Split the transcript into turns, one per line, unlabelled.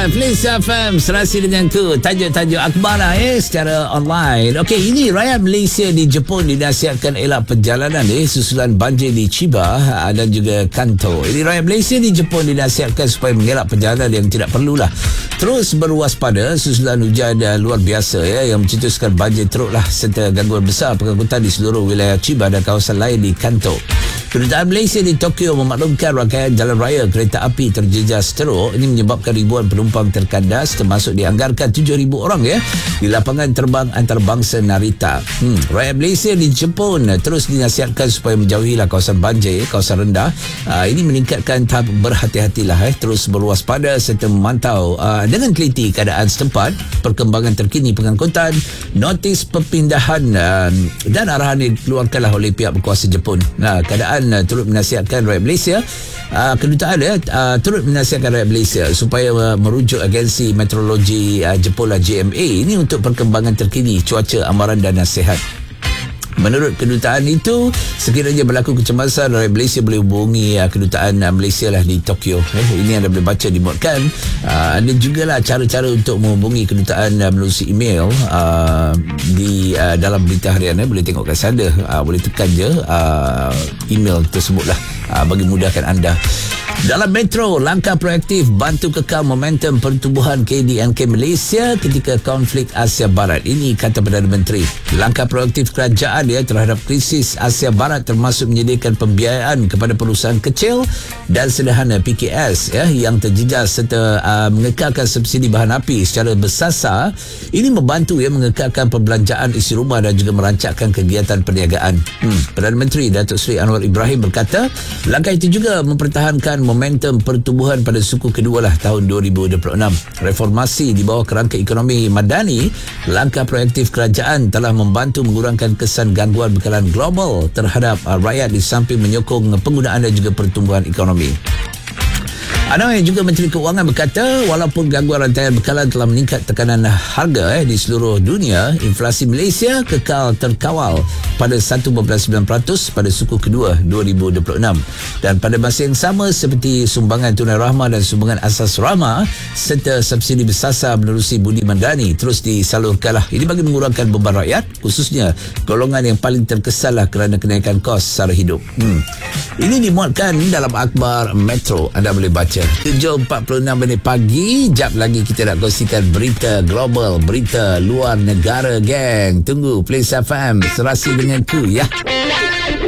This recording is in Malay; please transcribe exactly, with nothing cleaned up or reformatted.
Alright, Please F M serasi dengan ku tajuk-tajuk akhbar lah eh secara online. Okey, ini rakyat Malaysia di Jepun dinasihatkan elak perjalanan eh susulan banjir di Chiba dan juga Kanto. Ini rakyat Malaysia di Jepun dinasihatkan supaya mengelak perjalanan yang tidak perlulah. Terus berwaspada susulan hujan luar biasa ya yang mencetuskan banjir teruk lah serta gangguan besar pengangkutan di seluruh wilayah Chiba dan kawasan lain di Kanto. Kedutaan Malaysia di Tokyo memaklumkan rangkaian jalan raya kereta api terjejas teruk. Ini menyebabkan ribuan penumpang terkandas, termasuk dianggarkan tujuh ribu orang ya di lapangan terbang antarabangsa Narita. Hmm, rakyat Malaysia di Jepun terus dinasihatkan supaya menjauhilah kawasan banjir, kawasan rendah. Uh, ini meningkatkan tahap berhati-hatilah eh terus berwaspada serta memantau uh, dengan teliti keadaan setempat, perkembangan terkini pengangkutan, notis perpindahan uh, dan arahan dikeluarkanlah oleh pihak berkuasa Jepun. Nah, keadaan Uh, turut menasihatkan rakyat Malaysia uh, kedutaan dia uh, turut menasihatkan rakyat Malaysia supaya uh, merujuk agensi meteorologi uh, Jepun J M A ini untuk perkembangan terkini cuaca, amaran dan nasihat. Menurut kedutaan itu, sekiranya berlaku kecemasan, rakyat Malaysia boleh hubungi uh, kedutaan uh, Malaysia lah di Tokyo. Eh, ini anda boleh baca dimuatkan. Uh, ada jugalah cara-cara untuk menghubungi kedutaan uh, melalui email uh, di uh, dalam berita harian. Eh, boleh tengok kat sana. Uh, boleh tekan je uh, email tersebutlah uh, bagi mudahkan anda. Dalam Metro, langkah proaktif bantu kekal momentum pertumbuhan K D N K Malaysia ketika konflik Asia Barat. Ini kata Perdana Menteri. Langkah proaktif kerajaan ya terhadap krisis Asia Barat termasuk menyediakan pembiayaan kepada perusahaan kecil dan sederhana P K S ya yang terjejas serta uh, mengekalkan subsidi bahan api secara bersasar. Ini membantu ya mengekalkan perbelanjaan isi rumah dan juga merancangkan kegiatan perniagaan. Hmm. Perdana Menteri Datuk Seri Anwar Ibrahim berkata, langkah itu juga mempertahankan momentum pertumbuhan pada suku kedua lah tahun dua ribu dua puluh enam. Reformasi di bawah kerangka ekonomi madani, langkah proaktif kerajaan telah membantu mengurangkan kesan gangguan bekalan global terhadap uh, rakyat di samping menyokong penggunaan dan juga pertumbuhan ekonomi. Anwar juga Menteri Keuangan berkata, walaupun gangguan rantaian bekalan telah meningkat tekanan harga eh, di seluruh dunia, inflasi Malaysia kekal terkawal pada satu perpuluhan sembilan peratus pada suku kedua dua ribu dua puluh enam. Dan pada masa yang sama seperti sumbangan tunai rahmah dan sumbangan asas rahmah serta subsidi bersasar menerusi budi mandani terus disalurkanlah. Ini bagi mengurangkan beban rakyat, khususnya golongan yang paling terkesanlah kerana kenaikan kos sara hidup. Hmm. Ini dimuatkan dalam akhbar Metro. Anda boleh baca. tujuh empat puluh enam minit pagi. Jap lagi kita nak kongsikan berita global, berita luar negara, geng. Tunggu Please F M serasi dengan ku ya.